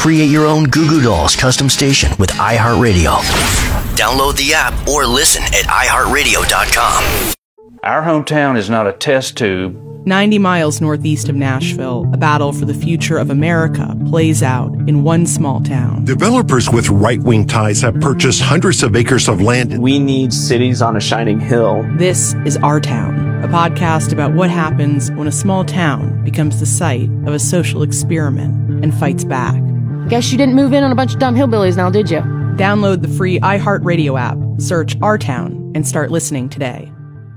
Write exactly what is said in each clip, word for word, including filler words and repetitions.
Create your own Goo Goo Dolls custom station with iHeartRadio. Download the app or listen at i heart radio dot com. Our hometown is not a test tube. ninety miles northeast of Nashville, a battle for the future of America plays out in one small town. Developers with right-wing ties have purchased hundreds of acres of land. We need cities on a shining hill. This is Our Town, a podcast about what happens when a small town becomes the site of a social experiment and fights back. Guess you didn't move in on a bunch of dumb hillbillies now, did you? Download the free iHeartRadio app, search Our Town, and start listening today.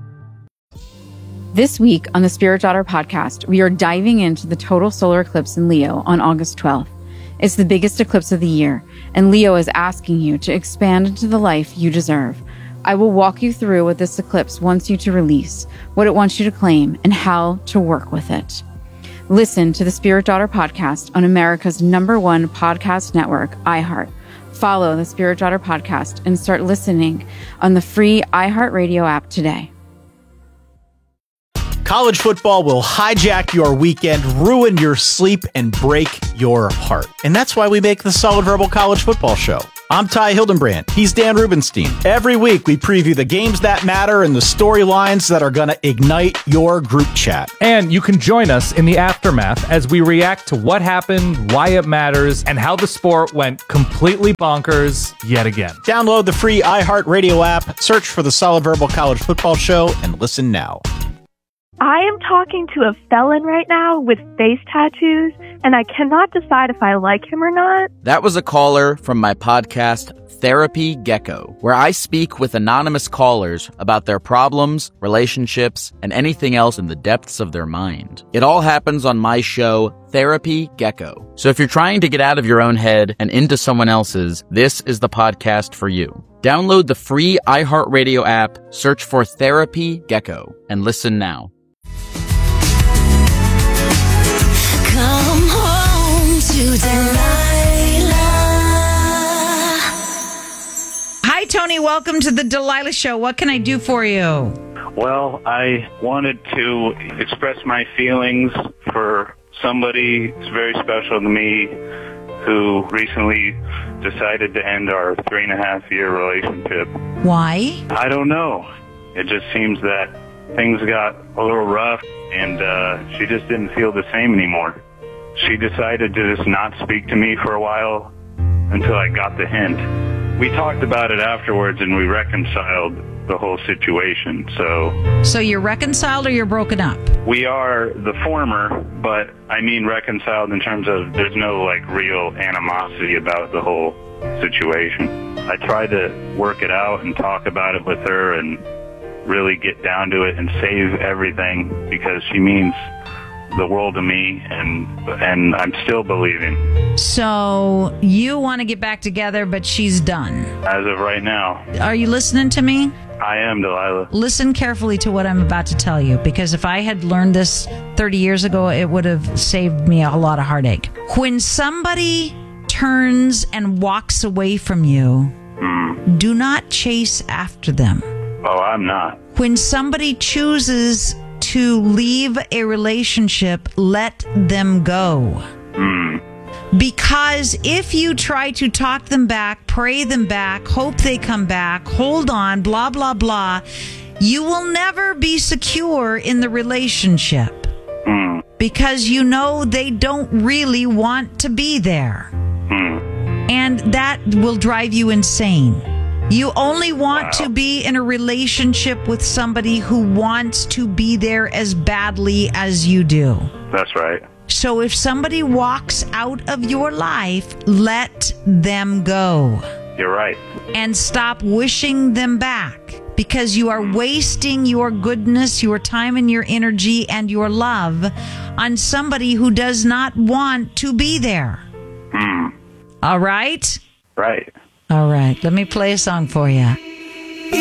This week on the Spirit Daughter podcast, we are diving into the total solar eclipse in Leo on August twelfth. It's the biggest eclipse of the year, and Leo is asking you to expand into the life you deserve. I will walk you through what this eclipse wants you to release, what it wants you to claim, and how to work with it. Listen to the Spirit Daughter podcast on America's number one podcast network, iHeart. Follow the Spirit Daughter podcast and start listening on the free iHeartRadio app today. College football will hijack your weekend, ruin your sleep, and break your heart. And that's why we make the Solid Verbal College Football Show. I'm Ty Hildenbrand. He's Dan Rubenstein. Every week, we preview the games that matter and the storylines that are going to ignite your group chat. And you can join us in the aftermath as we react to what happened, why it matters, and how the sport went completely bonkers yet again. Download the free iHeartRadio app, search for the Solid Verbal College Football Show, and listen now. I am talking to a felon right now with face tattoos, and I cannot decide if I like him or not. That was a caller from my podcast, Therapy Gecko, where I speak with anonymous callers about their problems, relationships, and anything else in the depths of their mind. It all happens on my show, Therapy Gecko. So if you're trying to get out of your own head and into someone else's, this is the podcast for you. Download the free iHeartRadio app, search for Therapy Gecko, and listen now. Come home to Delilah. Hi, Tony. Welcome to the Delilah Show. What can I do for you? Well, I wanted to express my feelings for somebody who's very special to me who recently decided to end our three and a half year relationship. Why? I don't know. It just seems that things got a little rough and uh, she just didn't feel the same anymore. She decided to just not speak to me for a while until I got the hint. We talked about it afterwards and we reconciled the whole situation. So So you're reconciled or you're broken up? We are the former, but I mean reconciled in terms of there's no like real animosity about the whole situation. I tried to work it out and talk about it with her and really get down to it and save everything because she means the world to me, and and I'm still believing. So you want to get back together, but she's done. As of right now. Are you listening to me? I am, Delilah. Listen carefully to what I'm about to tell you, because if I had learned this thirty years ago, it would have saved me a lot of heartache. When somebody turns and walks away from you, mm. do not chase after them. Oh, I'm not. When somebody chooses to leave a relationship, let them go. Mm. Because if you try to talk them back, pray them back, hope they come back, hold on, blah, blah, blah, you will never be secure in the relationship. Mm. Because you know they don't really want to be there. Mm. And that will drive you insane. You only want wow. to be in a relationship with somebody who wants to be there as badly as you do. That's right. So if somebody walks out of your life, let them go. You're right. And stop wishing them back, because you are wasting your goodness, your time and your energy and your love on somebody who does not want to be there. Hmm. All right? Right. All right, let me play a song for you.